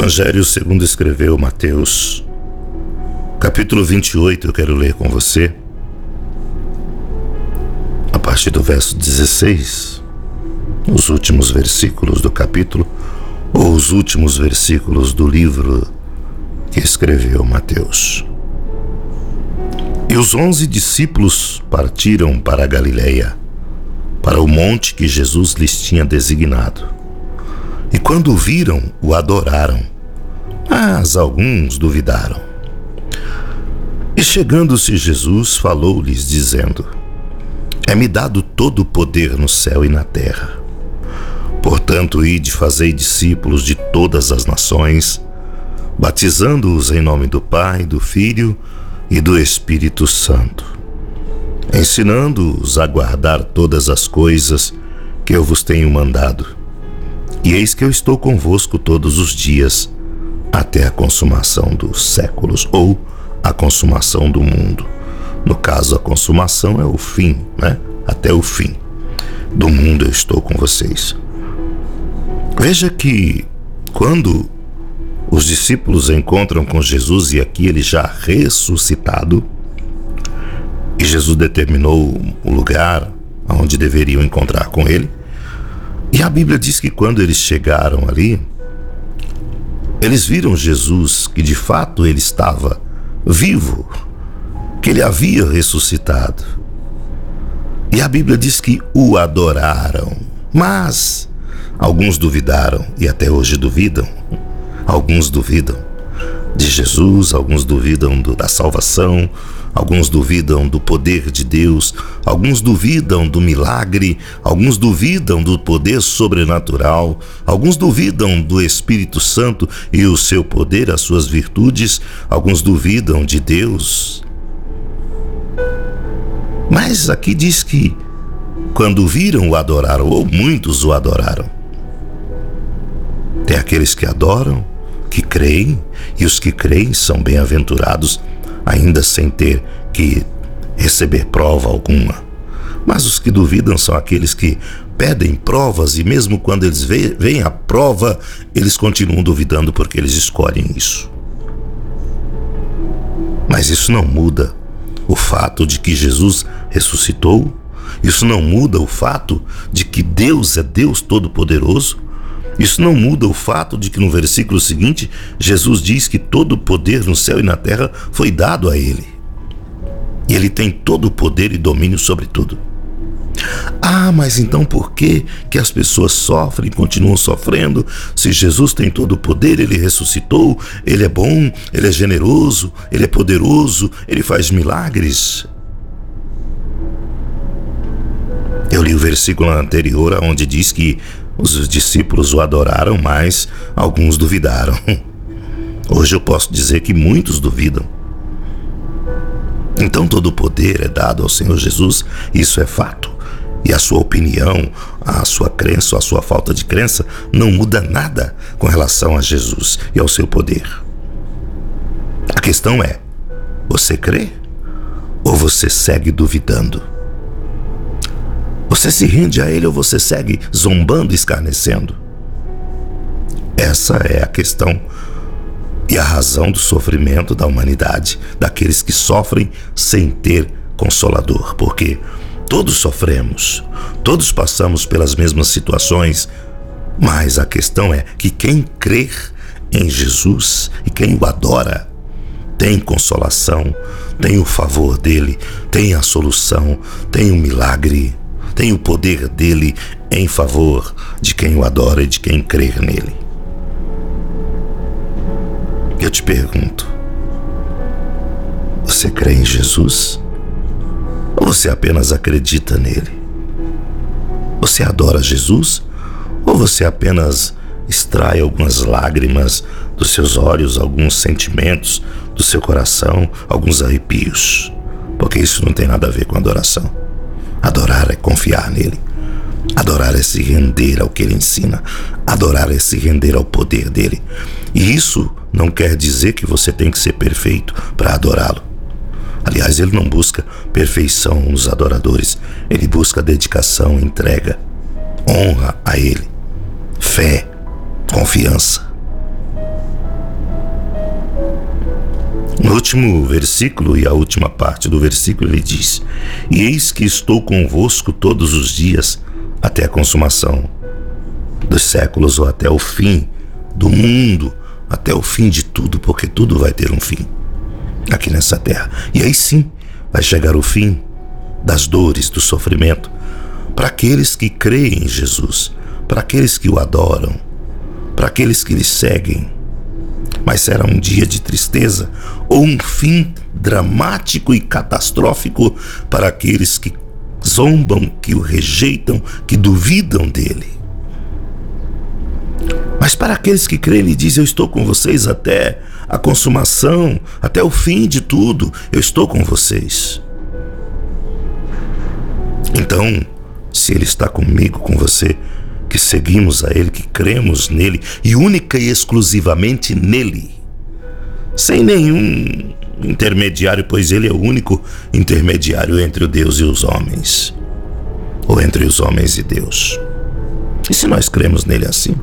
Evangelho segundo escreveu Mateus, capítulo 28, eu quero ler com você, a partir do verso 16, os últimos versículos do capítulo, ou os últimos versículos do livro que escreveu Mateus. E os 11 discípulos partiram para a Galileia, para o monte que Jesus lhes tinha designado. E quando o viram, o adoraram, mas alguns duvidaram. E chegando-se Jesus, falou-lhes, dizendo: É-me dado todo o poder no céu e na terra. Portanto, ide, fazei discípulos de todas as nações, batizando-os em nome do Pai, do Filho e do Espírito Santo, ensinando-os a guardar todas as coisas que eu vos tenho mandado. E eis que eu estou convosco todos os dias, até a consumação dos séculos, ou a consumação do mundo. No caso, a consumação é o fim, né? Até o fim do mundo eu estou com vocês. Veja que quando os discípulos encontram com Jesus, e aqui ele já ressuscitado, e Jesus determinou o lugar onde deveriam encontrar com ele, e a Bíblia diz que quando eles chegaram ali, eles viram Jesus, que de fato ele estava vivo, que ele havia ressuscitado. E a Bíblia diz que o adoraram, mas alguns duvidaram, e até hoje duvidam. Alguns duvidam de Jesus, alguns duvidam da salvação, alguns duvidam do poder de Deus, alguns duvidam do milagre, alguns duvidam do poder sobrenatural, alguns duvidam do Espírito Santo e o seu poder, as suas virtudes, alguns duvidam de Deus. Mas aqui diz que quando viram o adoraram, ou muitos o adoraram. Tem aqueles que adoram, que creem, e os que creem são bem-aventurados, ainda sem ter que receber prova alguma. Mas os que duvidam são aqueles que pedem provas, e mesmo quando eles veem a prova, eles continuam duvidando porque eles escolhem isso. Mas isso não muda o fato de que Jesus ressuscitou, isso não muda o fato de que Deus é Deus Todo-Poderoso, isso não muda o fato de que no versículo seguinte, Jesus diz que todo o poder no céu e na terra foi dado a ele. E ele tem todo o poder e domínio sobre tudo. Ah, mas então por que as pessoas sofrem e continuam sofrendo? Se Jesus tem todo o poder, ele ressuscitou, ele é bom, ele é generoso, ele é poderoso, ele faz milagres. Eu li o versículo anterior, onde diz que os discípulos o adoraram, mas alguns duvidaram. Hoje eu posso dizer que muitos duvidam. Então todo o poder é dado ao Senhor Jesus, isso é fato. E a sua opinião, a sua crença ou a sua falta de crença não muda nada com relação a Jesus e ao seu poder. A questão é, você crê ou você segue duvidando? Você se rende a ele ou você segue zombando e escarnecendo? Essa é a questão e a razão do sofrimento da humanidade, daqueles que sofrem sem ter consolador. Porque todos sofremos, todos passamos pelas mesmas situações, mas a questão é que quem crer em Jesus e quem o adora tem consolação, tem o favor dele, tem a solução, tem o milagre, tem o poder dele em favor de quem o adora e de quem crer nele. Eu te pergunto, você crê em Jesus? Ou você apenas acredita nele? Você adora Jesus? Ou você apenas extrai algumas lágrimas dos seus olhos, alguns sentimentos do seu coração, alguns arrepios? Porque isso não tem nada a ver com adoração. Adorar é confiar nele. Adorar é se render ao que ele ensina. Adorar é se render ao poder dele. E isso não quer dizer que você tem que ser perfeito para adorá-lo. Aliás, ele não busca perfeição nos adoradores. Ele busca dedicação, entrega, honra a ele, fé, confiança. No último versículo e a última parte do versículo ele diz: e eis que estou convosco todos os dias até a consumação dos séculos, ou até o fim do mundo, até o fim de tudo, porque tudo vai ter um fim aqui nessa terra. E aí sim vai chegar o fim das dores, do sofrimento, para aqueles que creem em Jesus, para aqueles que o adoram, para aqueles que lhe seguem. Mas será um dia de tristeza ou um fim dramático e catastrófico para aqueles que zombam, que o rejeitam, que duvidam dele. Mas para aqueles que creem, ele diz: eu estou com vocês até a consumação, até o fim de tudo, eu estou com vocês. Então, se ele está comigo, com você, que seguimos a ele, que cremos nele e única e exclusivamente nele, sem nenhum intermediário, pois ele é o único intermediário entre o Deus e os homens, ou entre os homens e Deus. E se nós cremos nele assim,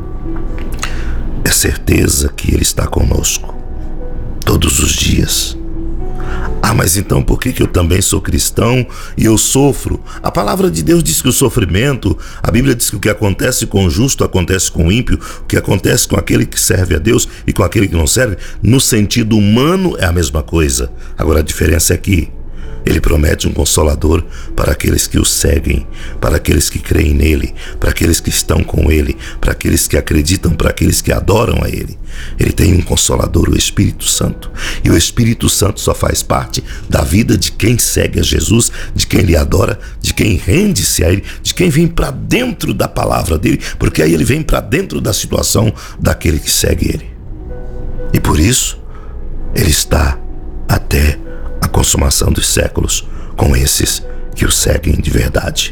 é certeza que ele está conosco todos os dias. Ah, mas então por que eu também sou cristão e eu sofro? A palavra de Deus diz que o sofrimento, a Bíblia diz que o que acontece com o justo acontece com o ímpio, o que acontece com aquele que serve a Deus e com aquele que não serve, no sentido humano é a mesma coisa. Agora a diferença é que ele promete um consolador para aqueles que o seguem, para aqueles que creem nele, para aqueles que estão com ele, para aqueles que acreditam, para aqueles que adoram a ele. Ele tem um consolador, o Espírito Santo. E o Espírito Santo só faz parte da vida de quem segue a Jesus, de quem lhe adora, de quem rende-se a ele, de quem vem para dentro da palavra dele, porque aí ele vem para dentro da situação daquele que segue ele. E por isso, ele está até a consumação dos séculos com esses que o seguem de verdade.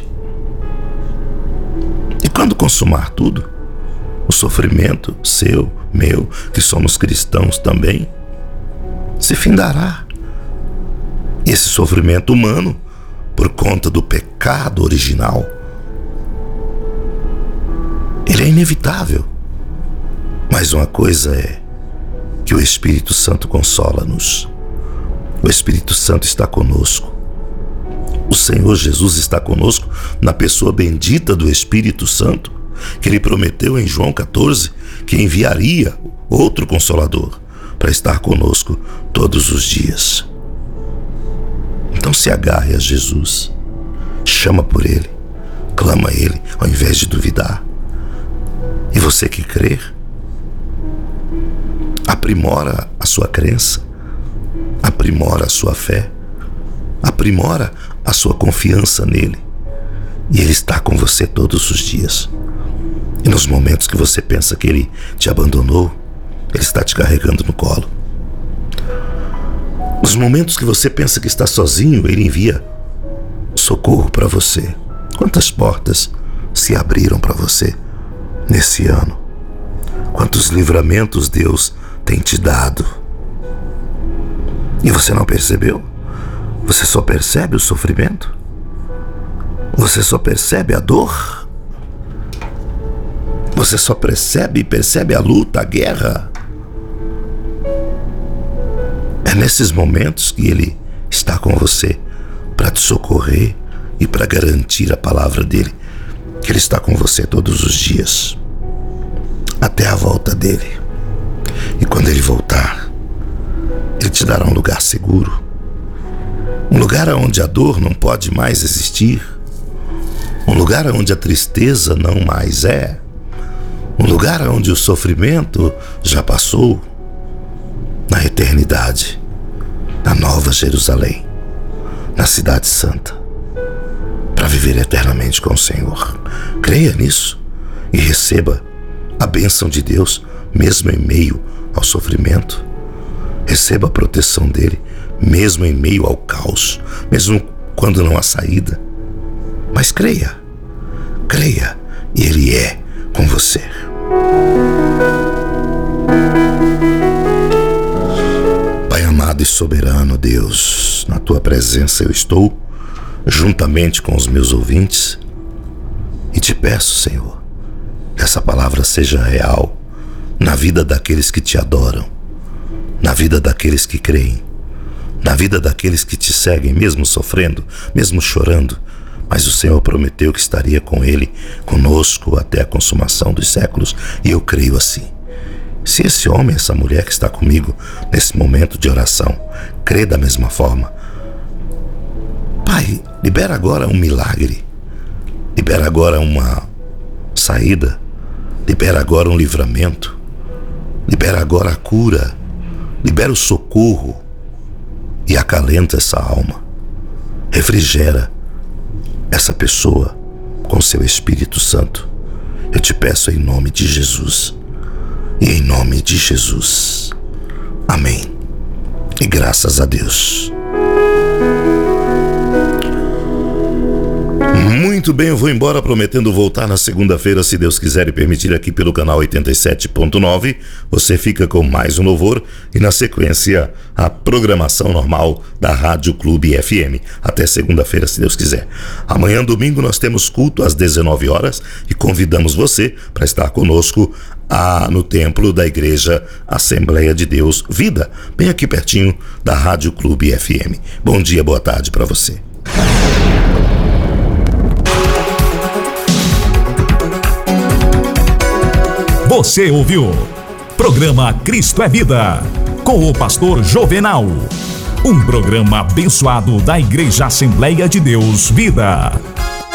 E quando consumar tudo, o sofrimento seu, meu, que somos cristãos também, se findará. E esse sofrimento humano, por conta do pecado original, ele é inevitável. Mas uma coisa é que o Espírito Santo consola-nos. O Espírito Santo está conosco. O Senhor Jesus está conosco na pessoa bendita do Espírito Santo, que ele prometeu em João 14 que enviaria outro Consolador para estar conosco todos os dias. Então se agarre a Jesus, chama por ele, clama a ele ao invés de duvidar. E você que crer, aprimora a sua crença, aprimora a sua fé, aprimora a sua confiança nele. E ele está com você todos os dias. E nos momentos que você pensa que ele te abandonou, ele está te carregando no colo. Nos momentos que você pensa que está sozinho, ele envia socorro para você. Quantas portas se abriram para você nesse ano? Quantos livramentos Deus tem te dado? E você não percebeu? Você só percebe o sofrimento? Você só percebe a dor? Você só percebe a luta, a guerra? É nesses momentos que ele está com você para te socorrer e para garantir a palavra dele, que ele está com você todos os dias, até a volta dele. E quando ele voltar, ele te dará um lugar seguro, um lugar onde a dor não pode mais existir, um lugar onde a tristeza não mais é, um lugar onde o sofrimento já passou, na eternidade, na Nova Jerusalém, na Cidade Santa, para viver eternamente com o Senhor. Creia nisso e receba a bênção de Deus, mesmo em meio ao sofrimento. Receba a proteção dele, mesmo em meio ao caos, mesmo quando não há saída. Mas creia, e ele é com você. Pai amado e soberano Deus, na tua presença eu estou, juntamente com os meus ouvintes, e te peço, Senhor, que essa palavra seja real na vida daqueles que te adoram, na vida daqueles que creem, na vida daqueles que te seguem, mesmo sofrendo, mesmo chorando. Mas o Senhor prometeu que estaria com ele, conosco até a consumação dos séculos, e eu creio assim. Se esse homem, essa mulher que está comigo nesse momento de oração, crê da mesma forma, Pai, libera agora um milagre, libera agora uma saída, libera agora um livramento, libera agora a cura, libera o socorro e acalenta essa alma, refrigera essa pessoa com seu Espírito Santo. Eu te peço em nome de Jesus e em nome de Jesus. Amém. E graças a Deus. Muito bem, eu vou embora prometendo voltar na segunda-feira, se Deus quiser e permitir, aqui pelo canal 87.9. Você fica com mais um louvor e na sequência a programação normal da Rádio Clube FM. Até segunda-feira, se Deus quiser. Amanhã, domingo, nós temos culto às 19 horas e convidamos você para estar conosco no templo da Igreja Assembleia de Deus Vida, bem aqui pertinho da Rádio Clube FM. Bom dia, boa tarde para você. Você ouviu Programa Cristo é Vida, com o pastor Jovenal. Um programa abençoado da Igreja Assembleia de Deus Vida.